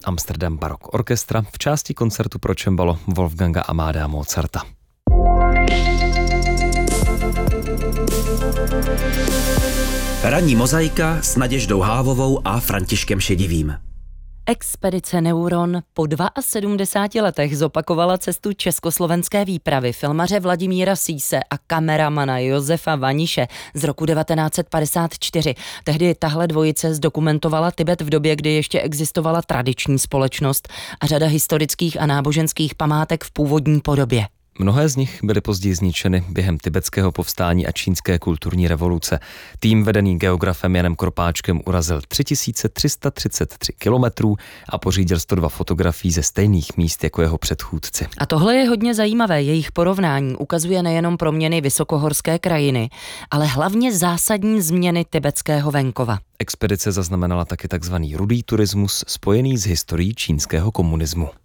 Amsterdam Baroque Orchestra v části koncertu pro cembalo Wolfganga Amadea Mozarta. Ranní mozaika s Naděždou Hávovou a Františkem Šedivým. Expedice Neuron po 72 letech zopakovala cestu československé výpravy filmaře Vladimíra Síse a kameramana Josefa Vaniše z roku 1954. Tehdy tahle dvojice zdokumentovala Tibet v době, kdy ještě existovala tradiční společnost a řada historických a náboženských památek v původní podobě. Mnohé z nich byly později zničeny během tibetského povstání a čínské kulturní revoluce. Tým vedený geografem Janem Kropáčkem urazil 3333 kilometrů a pořídil 102 fotografií ze stejných míst jako jeho předchůdci. A tohle je hodně zajímavé. Jejich porovnání ukazuje nejenom proměny vysokohorské krajiny, ale hlavně zásadní změny tibetského venkova. Expedice zaznamenala taky takzvaný rudý turismus spojený s historií čínského komunismu.